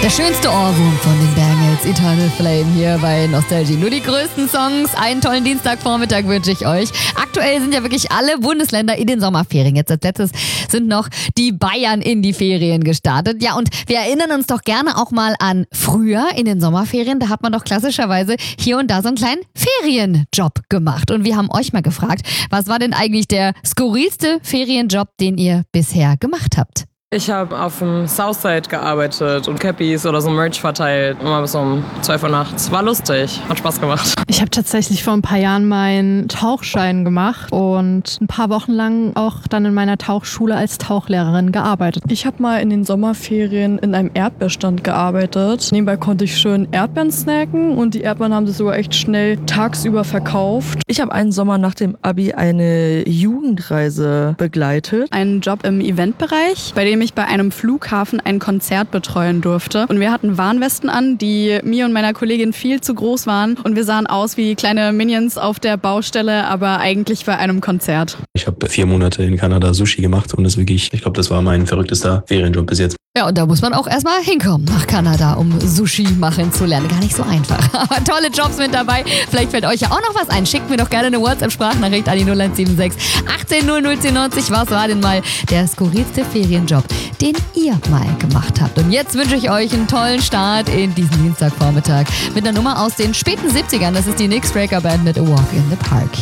Der schönste Ohrwurm von den Bangles, Eternal Flame hier bei Nostalgie. Nur die größten Songs. Einen tollen Dienstagvormittag wünsche ich euch. Aktuell sind ja wirklich alle Bundesländer in den Sommerferien. Jetzt als letztes sind noch die Bayern in die Ferien gestartet. Ja, und wir erinnern uns doch gerne auch mal an früher in den Sommerferien. Da hat man doch klassischerweise hier und da so einen kleinen Ferienjob gemacht. Und wir haben euch mal gefragt, was war denn eigentlich der skurrilste Ferienjob, den ihr bisher gemacht habt? Ich habe auf dem Southside gearbeitet und Cappies oder so Merch verteilt. Immer bis um 12 Uhr nachts. War lustig, hat Spaß gemacht. Ich habe tatsächlich vor ein paar Jahren meinen Tauchschein gemacht und ein paar Wochen lang auch dann in meiner Tauchschule als Tauchlehrerin gearbeitet. Ich habe mal in den Sommerferien in einem Erdbeerstand gearbeitet. Nebenbei konnte ich schön Erdbeeren snacken und die Erdbeeren haben sich sogar echt schnell tagsüber verkauft. Ich habe einen Sommer nach dem Abi eine Jugendreise begleitet. Einen Job im Eventbereich, bei dem ich bei einem Flughafen ein Konzert betreuen durfte. Und wir hatten Warnwesten an, die mir und meiner Kollegin viel zu groß waren. Und wir sahen aus wie kleine Minions auf der Baustelle, aber eigentlich bei einem Konzert. Ich habe 4 Monate in Kanada Sushi gemacht und das wirklich, ich glaube, das war mein verrücktester Ferienjob bis jetzt. Ja, und da muss man auch erstmal hinkommen nach Kanada, um Sushi machen zu lernen. Gar nicht so einfach. Aber tolle Jobs mit dabei. Vielleicht fällt euch ja auch noch was ein. Schickt mir doch gerne eine WhatsApp-Sprachnachricht an die 0176 18 00 90. Was war denn mal der skurrilste Ferienjob, den ihr mal gemacht habt? Und jetzt wünsche ich euch einen tollen Start in diesen Dienstagvormittag mit einer Nummer aus den späten 70ern. Das ist die Nick Straker Band mit A Walk in the Park.